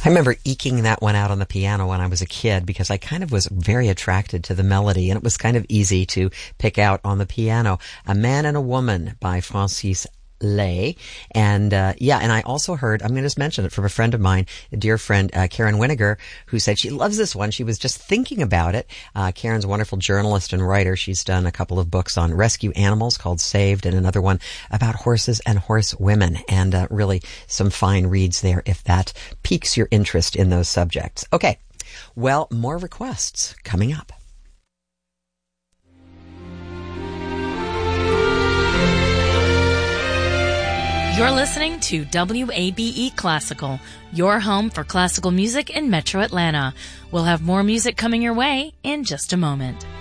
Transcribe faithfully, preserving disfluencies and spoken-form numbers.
I remember eking that one out on the piano when I was a kid because I kind of was very attracted to the melody, and it was kind of easy to pick out on the piano. A Man and a Woman by Francis Lay. And uh, yeah, and I also heard, I'm going to just mention it, from a friend of mine, a dear friend, uh, Karen Winiger, who said she loves this one. She was just thinking about it. Uh, Karen's a wonderful journalist and writer. She's done a couple of books on rescue animals called Saved, and another one about horses and horse women. And uh, really some fine reads there if that piques your interest in those subjects. Okay, well, more requests coming up. You're listening to W A B E Classical, your home for classical music in Metro Atlanta. We'll have more music coming your way in just a moment.